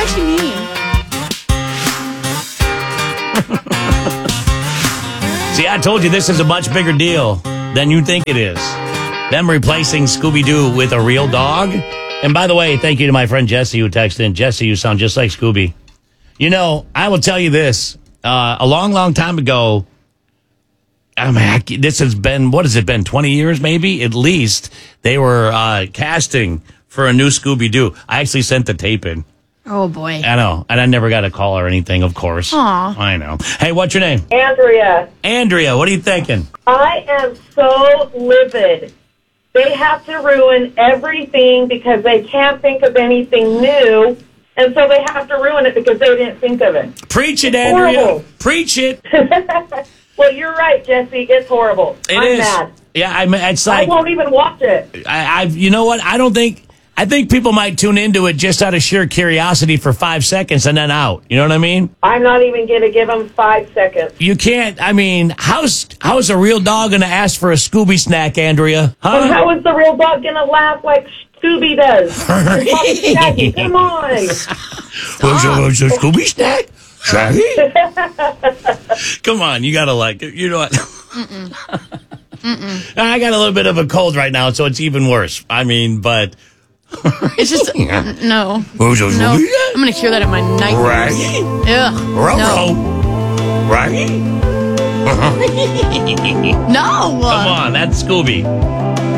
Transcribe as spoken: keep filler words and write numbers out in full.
does she mean? See, I told you this is a much bigger deal than you think it is. Them replacing Scooby-Doo with a real dog. And by the way, thank you to my friend Jesse who texted in. Jesse, you sound just like Scooby. You know, I will tell you this. Uh, a long, long time ago, I mean, this has been, what has it been, twenty years maybe? At least, they were uh, casting for a new Scooby-Doo. I actually sent the tape in. Oh, boy. I know. And I never got a call or anything, of course. Aw. I know. Hey, what's your name? Andrea. Andrea, what are you thinking? I am so livid. They have to ruin everything because they can't think of anything new, and so they have to ruin it because they didn't think of it. Preach it, Andrea. Horrible. Preach it. Well, you're right, Jesse. It's horrible. It I'm is. mad. Yeah, I mean, it's I like, won't even watch it. I, I've, you know what? I don't think, I think people might tune into it just out of sheer curiosity for five seconds and then out. You know what I mean? I'm not even going to give them five seconds. You can't, I mean, how's, how's a real dog going to ask for a Scooby snack, Andrea? Huh? And how is the real dog going to laugh like Scooby does? Shaggy, come on. What's a, what's a Scooby snack? Shaggy? Come on, you got to like, you know what? Mm-mm. Mm-mm. I got a little bit of a cold right now, so it's even worse. I mean, but... It's just, n- no. Who's a No. Scooby? I'm going to hear that in my nightmares. Raggy? Ugh. Roro? Raggy? No. No. Come on, that's Scooby.